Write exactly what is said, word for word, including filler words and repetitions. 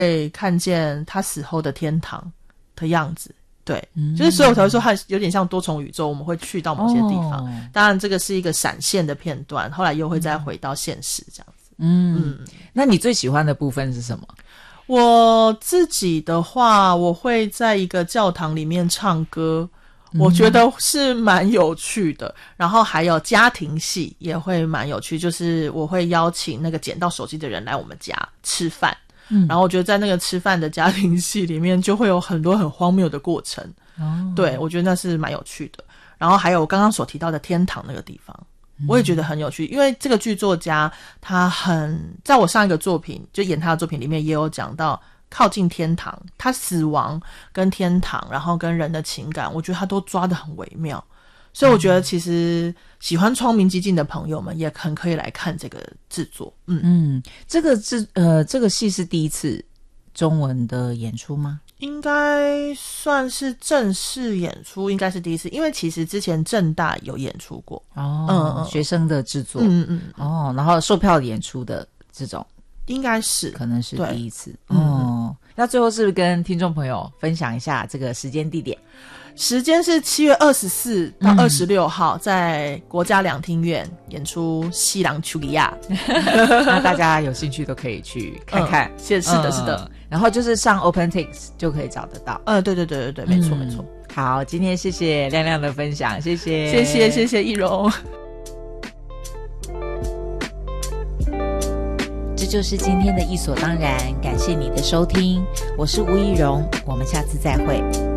会看见他死后的天堂的样子。对、嗯、就是所以我才会说它有点像多重宇宙，我们会去到某些地方、哦、当然这个是一个闪现的片段，后来又会再回到现实这样子。 嗯, 嗯那你最喜欢的部分是什么？ 我自己的话，我会在一个教堂里面唱歌，我觉得是蛮有趣的、嗯、然后还有家庭戏也会蛮有趣，就是我会邀请那个捡到手机的人来我们家吃饭，嗯，然后我觉得在那个吃饭的家庭戏里面就会有很多很荒谬的过程、哦、对，我觉得那是蛮有趣的。然后还有我刚刚所提到的天堂那个地方，我也觉得很有趣，因为这个剧作家他很，在我上一个作品就演他的作品里面也有讲到靠近天堂，他死亡跟天堂然后跟人的情感，我觉得他都抓得很微妙，所以我觉得其实喜欢窗明几净的朋友们也很可以来看这个制作。嗯嗯，这个制呃这个戏是第一次中文的演出吗？ 应该算是正式演出，应该是第一次，因为其实之前政大有演出过哦，嗯嗯，学生的制作， 嗯嗯哦，然后售票演出的这种， 应该是可能是第一次哦。那最后是不是跟听众朋友分享一下这个时间地点？ 时间是七月二十四到二十六号、嗯、在国家两厅院演出《西郎丘里亚》 那大家有兴趣都可以去看看、嗯、 是, 是的是的、嗯、 然后就是上 OpenTix 就可以找得到。 嗯，对对对对对，没错、嗯、没错。 好，今天谢谢亮亮的分享，谢谢谢谢谢谢易容。 这就是今天的艺所当然，感谢你的收听，我是吴易容，我们下次再会。